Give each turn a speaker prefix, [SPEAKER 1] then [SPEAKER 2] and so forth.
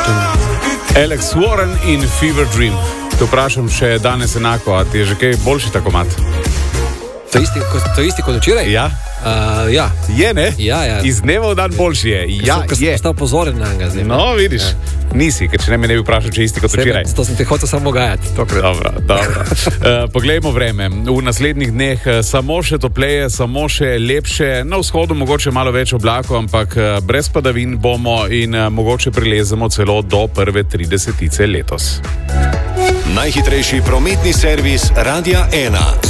[SPEAKER 1] Alex Warren in Fever Dream. Te vprašam še danes enako, a ti je že kaj boljši tako mat?
[SPEAKER 2] To je isti kot včeraj?
[SPEAKER 1] Ja.
[SPEAKER 2] Ja.
[SPEAKER 1] Je, ne?
[SPEAKER 2] Ja.
[SPEAKER 1] Iz dneva v dan boljši je. Ja,
[SPEAKER 2] je. Ker sem postal pozoren na njega zdaj.
[SPEAKER 1] No, vidiš. Ja. Nisi, ker če ne bi vprašal, če je isti kot včeraj.
[SPEAKER 2] To sem te hotel samo gajati.
[SPEAKER 1] Dobro. Poglejmo vreme. V naslednjih dneh samo še topleje, samo še lepše. Na vzhodu mogoče malo več oblakov, ampak brez padavin bomo in mogoče prilezemo celo do prve 30 letos.
[SPEAKER 3] Najhitrejši prometni servis Radia 1.